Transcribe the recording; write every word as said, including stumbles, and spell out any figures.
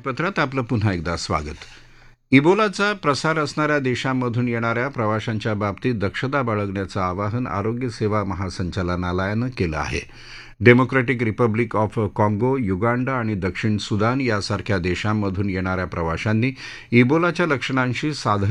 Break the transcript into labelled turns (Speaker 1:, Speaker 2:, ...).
Speaker 1: पत्रात आपलं पुन्हा एकदा स्वागत. इबोलाचा प्रसार असणाऱ्या देशांमधून येणाऱ्या प्रवाशांच्या बाबतीत दक्षता बाळगण्याचं आवाहन आरोग्य सेवा महासंचालनालयानं केलं आहे. डेमोक्रॅटिक रिपब्लिक ऑफ काँगो, युगांडा आणि दक्षिण सुदान यासारख्या देशांमधून येणाऱ्या प्रवाशांनी इबोलाच्या लक्षणांशी साधं